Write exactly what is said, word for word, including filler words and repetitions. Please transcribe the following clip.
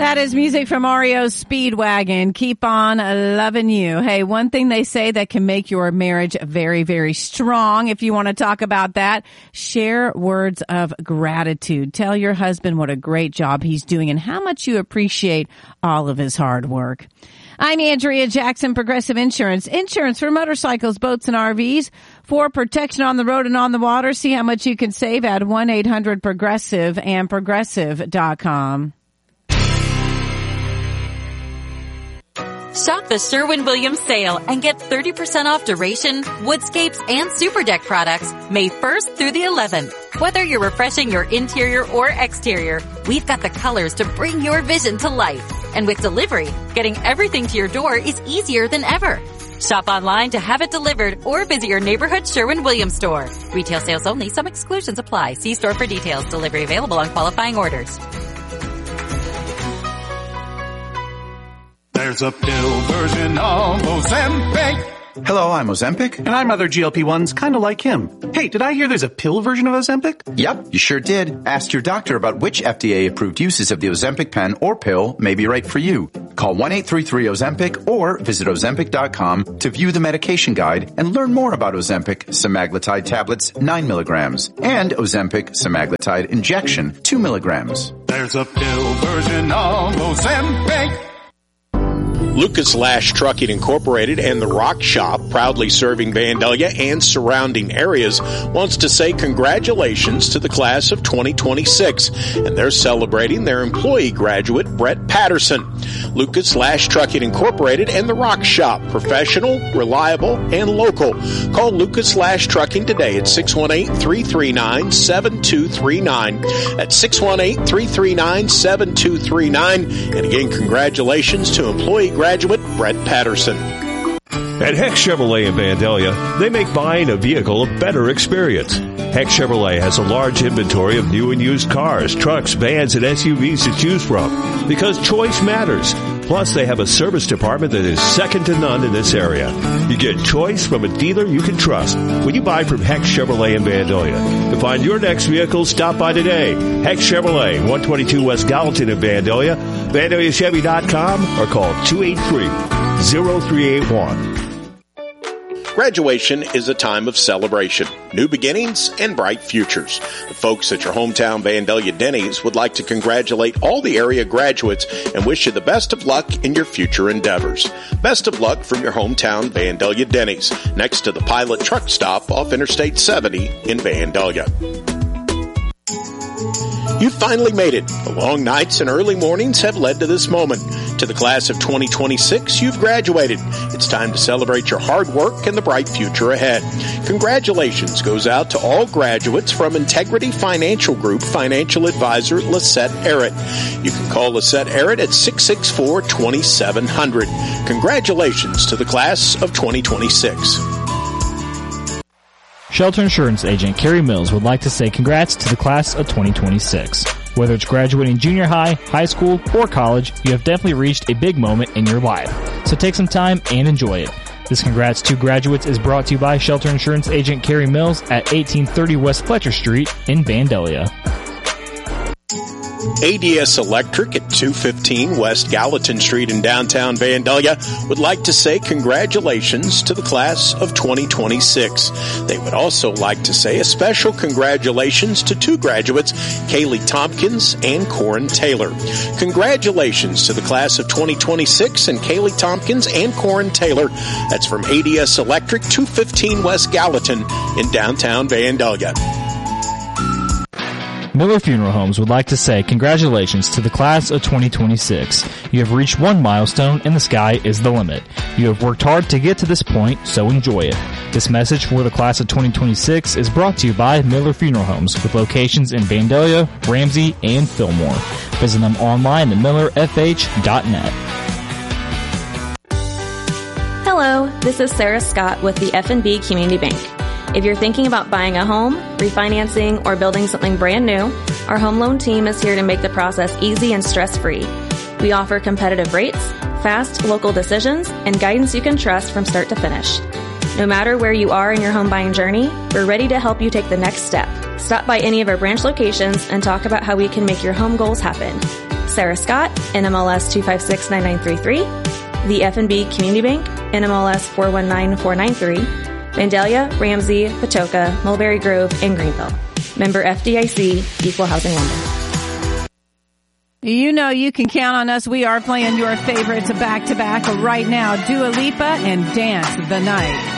That is music from R E O's Speedwagon. Keep on loving you. Hey, one thing they say that can make your marriage very, very strong, if you want to talk about that, share words of gratitude. Tell your husband what a great job he's doing and how much you appreciate all of his hard work. I'm Andrea Jackson, Progressive Insurance. Insurance for motorcycles, boats, and R Vs. For protection on the road and on the water, see how much you can save at one eight hundred progressive and progressive dot com. Shop the Sherwin-Williams sale and get thirty percent off duration, woodscapes, and super deck products May first through the eleventh. Whether you're refreshing your interior or exterior, we've got the colors to bring your vision to life. And with delivery, getting everything to your door is easier than ever. Shop online to have it delivered or visit your neighborhood Sherwin-Williams store. Retail sales only. Some exclusions apply. See store for details. Delivery available on qualifying orders. There's a pill version of Ozempic. Hello, I'm Ozempic. And I'm other G L P ones kind of like him. Hey, did I hear there's a pill version of Ozempic? Yep, you sure did. Ask your doctor about which F D A-approved uses of the Ozempic pen or pill may be right for you. Call one eight three three Ozempic or visit Ozempic dot com to view the medication guide and learn more about Ozempic semaglutide tablets nine milligrams and Ozempic semaglutide injection two milligrams. There's a pill version of Ozempic. Lucas Lash Trucking Incorporated and the Rock Shop, proudly serving Vandalia and surrounding areas, wants to say congratulations to the class of twenty twenty-six, and they're celebrating their employee graduate, Brett Patterson. Lucas Lash Trucking Incorporated and the Rock Shop, professional, reliable, and local. Call Lucas Lash Trucking today at six one eight, three three nine, seven two three nine. That's six one eight, three three nine, seven two three nine. And again, congratulations to employee graduate Graduate Brett Patterson. At Heck Chevrolet in Vandalia, they make buying a vehicle a better experience. Heck Chevrolet has a large inventory of new and used cars, trucks, vans, and S U Vs to choose from because choice matters. Plus, they have a service department that is second to none in this area. You get choice from a dealer you can trust when you buy from Heck Chevrolet in Vandalia. To find your next vehicle, stop by today. Heck Chevrolet, one twenty-two West Gallatin in Vandalia, Vandalia Chevy dot com, or call two eight three, zero three eight one. Graduation is a time of celebration, new beginnings, and bright futures. The folks at your hometown Vandalia Denny's would like to congratulate all the area graduates and wish you the best of luck in your future endeavors. Best of luck from your hometown Vandalia Denny's, next to the Pilot Truck Stop off Interstate seventy in Vandalia. You finally made it. The long nights and early mornings have led to this moment. To the class of twenty twenty-six, you've graduated. It's time to celebrate your hard work and the bright future ahead. Congratulations goes out to all graduates from Integrity Financial Group Financial Advisor Lisette Arrett. You can call Lisette Arrett at six six four, two seven zero zero. Congratulations to the class of twenty twenty-six. Shelter Insurance Agent Carrie Mills would like to say congrats to the class of twenty twenty-six. Whether it's graduating junior high, high school, or college, you have definitely reached a big moment in your life. So take some time and enjoy it. This congrats to graduates is brought to you by Shelter Insurance Agent Carrie Mills at eighteen thirty West Fletcher Street in Vandalia. A D S Electric at two fifteen West Gallatin Street in downtown Vandalia would like to say congratulations to the class of twenty twenty-six. They would also like to say a special congratulations to two graduates, Kaylee Tompkins and Corin Taylor. Congratulations to the class of twenty twenty-six and Kaylee Tompkins and Corin Taylor. That's from A D S Electric, two fifteen West Gallatin in downtown Vandalia. Miller Funeral Homes would like to say congratulations to the class of twenty twenty-six. You have reached one milestone and the sky is the limit. You have worked hard to get to this point, so enjoy it. This message for the class of twenty twenty-six is brought to you by Miller Funeral Homes with locations in Vandalia, Ramsey, and Fillmore. Visit them online at miller f h dot net. Hello, this is Sarah Scott with the F and B Community Bank. If you're thinking about buying a home, refinancing, or building something brand new, our home loan team is here to make the process easy and stress-free. We offer competitive rates, fast local decisions, and guidance you can trust from start to finish. No matter where you are in your home buying journey, we're ready to help you take the next step. Stop by any of our branch locations and talk about how we can make your home goals happen. Sarah Scott, N M L S two five six nine nine three three. The F N B Community Bank, N M L S four one nine four nine three. Vandalia, Ramsey, Patoka, Mulberry Grove, and Greenville. Member F D I C, Equal Housing Lender. You know you can count on us. We are playing your favorites back to back right now. Dua Lipa and Dance the Night.